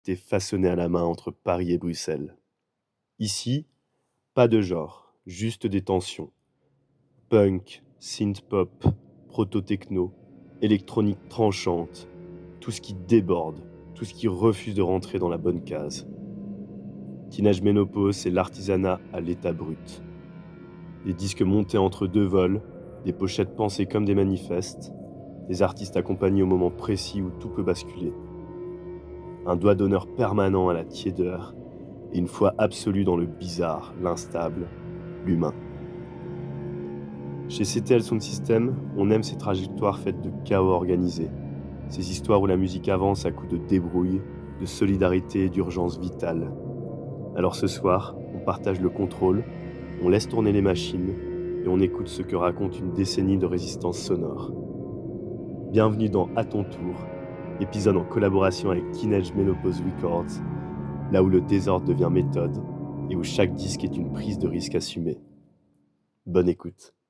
été façonnée à la main entre Paris et Bruxelles. Ici, pas de genre, juste des tensions. Punk, synth-pop, proto-techno, électronique tranchante, tout ce qui déborde, tout ce qui refuse de rentrer dans la bonne case. Teenage Ménopause, c'est l'artisanat à l'état brut. Des disques montés entre deux vols, des pochettes pensées comme des manifestes, des artistes accompagnés au moment précis où tout peut basculer. Un doigt d'honneur permanent à la tiédeur et une foi absolue dans le bizarre, l'instable, l'humain. Chez CTL Sound System, on aime ces trajectoires faites de chaos organisé, ces histoires où la musique avance à coups de débrouille, de solidarité et d'urgence vitale. Alors ce soir, on partage le contrôle, on laisse tourner les machines et on écoute ce que raconte une décennie de résistance sonore. Bienvenue dans À ton tour, épisode en collaboration avec Teenage Menopause Records, là où le désordre devient méthode et où chaque disque est une prise de risque assumée. Bonne écoute.